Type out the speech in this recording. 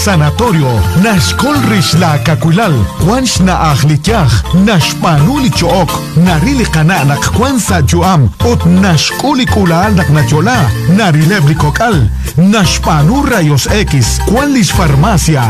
Sanatorio, Nashkol Rishla Kakulal, Kwansh na Ahlityach, Nashpanuli Chook, Narili Kana Nakwansa Juam, Ot Nashkuli Kulal Naknachola, Narilebri Kokal, Nashpanu Rayos X, Kwanlis Farmacia,